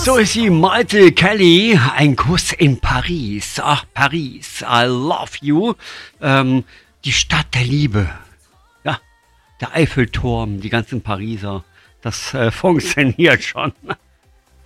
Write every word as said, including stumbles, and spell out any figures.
So ist sie, Malte Kelly, ein Kuss in Paris. Ach, Paris, I love you. Ähm, die Stadt der Liebe. Ja, der Eiffelturm, die ganzen Pariser. Das äh, funktioniert schon.